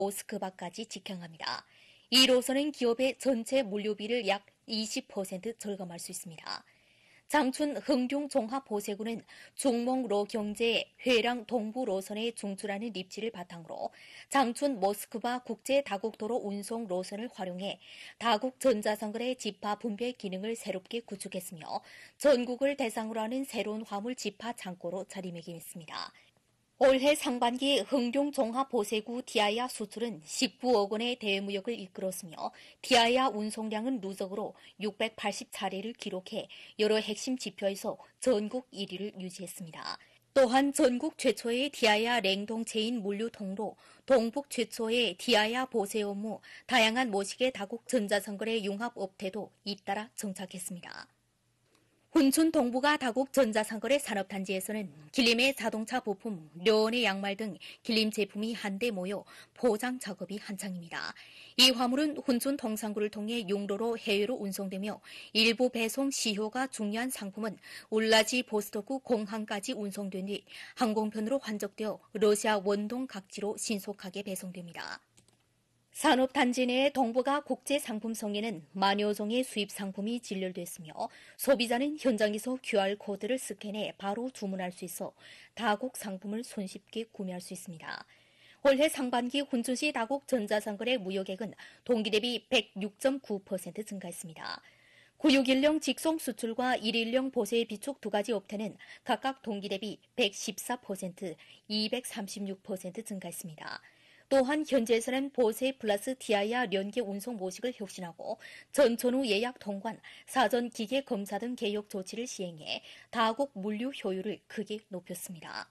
모스크바까지 직행합니다. 이 노선은 기업의 전체 물류비를 약 20% 절감할 수 있습니다. 장춘 흥룡 종합보세구는 중몽로 경제의 회랑 동부 노선에 중출하는 입지를 바탕으로 장춘 모스크바 국제 다국도로 운송 노선을 활용해 다국 전자상거래 지파 분배 기능을 새롭게 구축했으며 전국을 대상으로 하는 새로운 화물 지파 창고로 자리매김했습니다. 올해 상반기 흥룡 종합보세구 디아야 수출은 19억 원의 대무역을 이끌었으며 디아야 운송량은 누적으로 680차례를 기록해 여러 핵심 지표에서 전국 1위를 유지했습니다. 또한 전국 최초의 디아야 냉동체인 물류 통로, 동북 최초의 디아야 보세 업무, 다양한 모식의 다국 전자상거래 융합업태도 잇따라 정착했습니다. 훈춘 동부가 다국 전자상거래 산업단지에서는 길림의 자동차 부품, 료원의 양말 등 길림 제품이 한데 모여 포장 작업이 한창입니다. 이 화물은 훈춘 동상구를 통해 용로로 해외로 운송되며 일부 배송 시효가 중요한 상품은 울라지 보스토크 공항까지 운송된 뒤 항공편으로 환적되어 러시아 원동 각지로 신속하게 배송됩니다. 산업단지 내 동북아 국제상품성에는 만여 종의 수입 상품이 진열됐으며 소비자는 현장에서 QR코드를 스캔해 바로 주문할 수 있어 다국 상품을 손쉽게 구매할 수 있습니다. 올해 상반기 훈춘시 다국 전자상거래 무역액은 동기 대비 106.9% 증가했습니다. 9610 직송 수출과 110 보세 비축 두 가지 업태는 각각 동기 대비 114%, 236% 증가했습니다. 또한 현재에서는 보세 플러스 디아야 연계 운송 모식을 혁신하고 전천후 예약 통관, 사전 기계 검사 등 개혁 조치를 시행해 다국 물류 효율을 크게 높였습니다.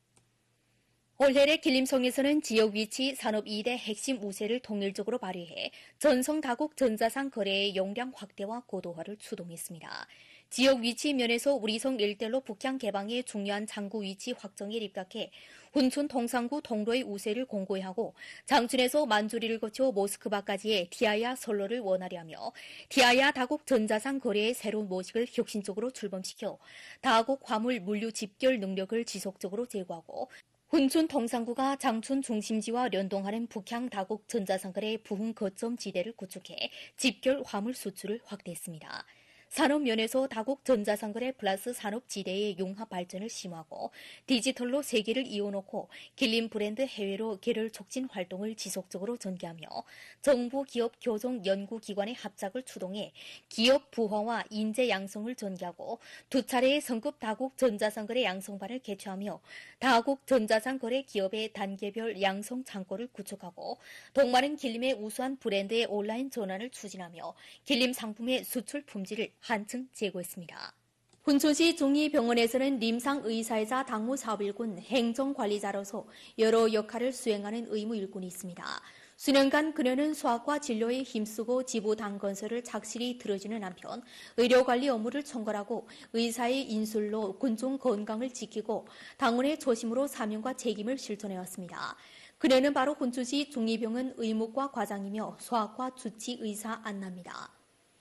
올해의 길림성에서는 지역 위치 산업 2대 핵심 우세를 통일적으로 발휘해 전성 다국 전자상 거래의 용량 확대와 고도화를 추동했습니다. 지역 위치 면에서 우리성 일대로 북향 개방의 중요한 장구 위치 확정에 입각해 훈춘 동상구 통로의 우세를 공고히 하고 장춘에서 만주리를 거쳐 모스크바까지의 디아야 선로를 원활히 하며 디아야 다국 전자상 거래의 새로운 모식을 혁신적으로 출범시켜 다국 화물 물류 집결 능력을 지속적으로 제고하고 훈춘 동상구가 장춘 중심지와 연동하는 북향 다국 전자상거래 부흥 거점 지대를 구축해 집결 화물 수출을 확대했습니다. 산업 면에서 다국 전자상거래 플러스 산업지대의 융합 발전을 심화하고 디지털로 세계를 이어놓고 길림 브랜드 해외로 계를 촉진 활동을 지속적으로 전개하며 정부 기업 교정 연구기관의 합작을 추동해 기업 부화와 인재 양성을 전개하고 두 차례의 성급 다국 전자상거래 양성반을 개최하며 다국 전자상거래 기업의 단계별 양성 창고를 구축하고 동마른 길림의 우수한 브랜드의 온라인 전환을 추진하며 길림 상품의 수출 품질을 한층 제고했습니다. 훈춘시 중의병원에서는 림상 의사이자 당무 사업일군 행정관리자로서 여러 역할을 수행하는 의무 일꾼이 있습니다. 수년간 그녀는 수학과 진료에 힘쓰고 지부 당건설을 착실히 들어주는 한편 의료관리 업무를 총괄하고 의사의 인술로 군중 건강을 지키고 당원의 초심으로 사명과 책임을 실천해왔습니다. 그녀는 바로 훈춘시 중의병원 의무과 과장이며 소아과 주치의사 안나입니다.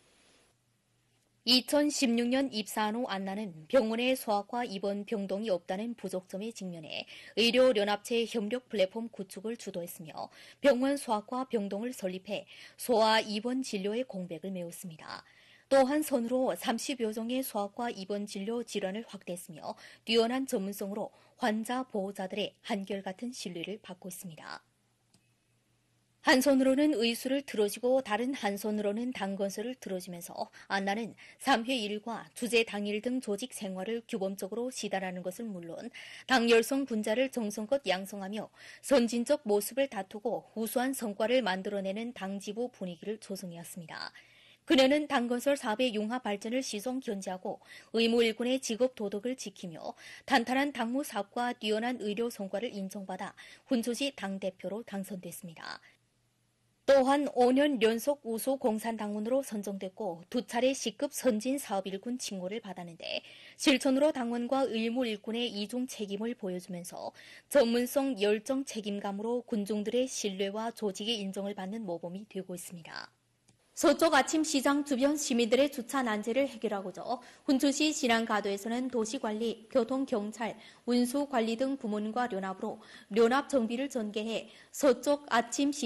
2016년 입사한 후 안나는 병원에 소아과 입원 병동이 없다는 부족점에 직면해 의료연합체 협력 플랫폼 구축을 주도했으며 병원 소아과 병동을 설립해 소아 입원 진료의 공백을 메웠습니다. 또한 선으로 30여 종의 소아과 입원 진료 질환을 확대했으며 뛰어난 전문성으로 환자 보호자들의 한결같은 신뢰를 받고 있습니다. 한 손으로는 의수를 들어주고 다른 한 손으로는 당건설을 들어주면서 안나는 3회 일과 주제 당일 등 조직 생활을 규범적으로 시달하는 것은 물론 당열성 분자를 정성껏 양성하며 선진적 모습을 다투고 우수한 성과를 만들어내는 당지부 분위기를 조성해왔습니다. 그녀는 당건설 사업의 융합 발전을 시종 견제하고 의무 일꾼의 직업 도덕을 지키며 탄탄한 당무 사업과 뛰어난 의료 성과를 인정받아 훈춘시 당대표로 당선됐습니다. 또한 5년 연속 우수 공산당원으로 선정됐고 두 차례 C급 선진사업일군 칭호를 받았는데 실천으로 당원과 의무 일꾼의 이중 책임을 보여주면서 전문성 열정 책임감으로 군중들의 신뢰와 조직의 인정을 받는 모범이 되고 있습니다. 서쪽 아침시장 주변 시민들의 주차 난제를 해결하고자 훈주시 신안가도에서는 도시관리, 교통경찰, 운수관리 등 부문과 연합으로 연합 정비를 전개해 서쪽 아침